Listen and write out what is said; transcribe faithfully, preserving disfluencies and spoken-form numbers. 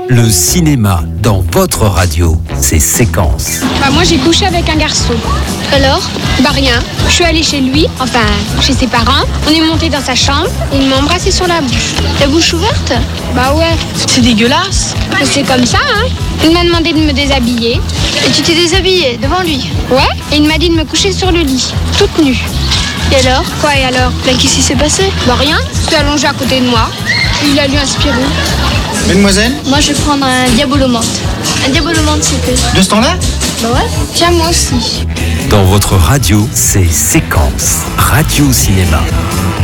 Le cinéma dans votre radio, c'est Séquence. Bah moi j'ai couché avec un garçon. Alors? Bah rien. Je suis allée chez lui, enfin chez ses parents. On est monté dans sa chambre. Il m'a embrassé sur la bouche. La bouche ouverte? Bah ouais. C'est dégueulasse. Mais c'est comme ça, hein. Il m'a demandé de me déshabiller. Et tu t'es déshabillée devant lui? Ouais. Et il m'a dit de me coucher sur le lit, toute nue. Et alors? Quoi et alors? Bah qu'est-ce qui s'est passé? Bah rien. Il s'est allongé à côté de moi. Il a lu un Spirou. Mademoiselle? Moi je vais prendre un diabolomante. Un diabolomante s'il te plaît. De ce temps-là? Bah ouais. Tiens moi aussi. Dans votre radio, c'est Séquence. Radio Cinéma.